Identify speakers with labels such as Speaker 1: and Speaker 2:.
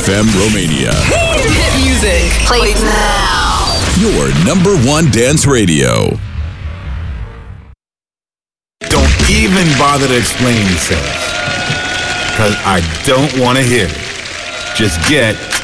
Speaker 1: FM Romania.
Speaker 2: Hit music plays now.
Speaker 1: Your number one dance radio.
Speaker 3: Don't even bother to explain yourself, because I don't want to hear it. Just get